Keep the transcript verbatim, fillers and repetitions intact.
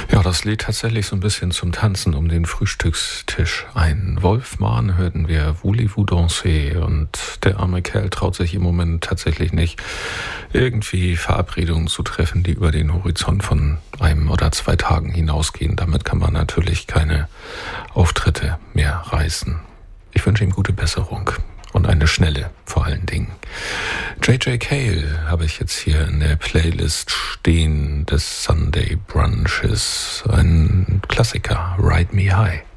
Ja, das lädt tatsächlich so ein bisschen zum Tanzen um den Frühstückstisch ein. Wolfman hörten wir Voulez-vous danser und der arme Kerl traut sich im Moment tatsächlich nicht, irgendwie Verabredungen zu treffen, die über den Horizont von einem oder zwei Tagen hinausgehen. Damit kann man natürlich keine Auftritte mehr reißen. Ich wünsche ihm gute Besserung. Und eine schnelle, vor allen Dingen. J J. Cale habe ich jetzt hier in der Playlist stehen des Sunday Brunches. Ein Klassiker, Ride Me High.